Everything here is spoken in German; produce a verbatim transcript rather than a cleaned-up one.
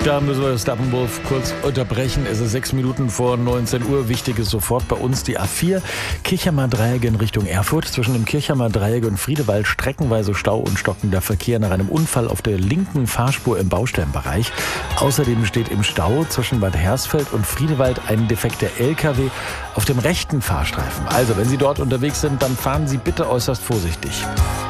Da müssen wir Steppenwolf kurz unterbrechen. Es ist sechs Minuten vor neunzehn Uhr. Wichtig ist sofort bei uns die A vier. Kirchheimer Dreieck in Richtung Erfurt. Zwischen dem Kirchheimer Dreieck und Friedewald streckenweise Stau und stockender Verkehr nach einem Unfall auf der linken Fahrspur im Baustellenbereich. Außerdem steht im Stau zwischen Bad Hersfeld und Friedewald ein defekter L K W auf dem rechten Fahrstreifen. Also, wenn Sie dort unterwegs sind, dann fahren Sie bitte äußerst vorsichtig.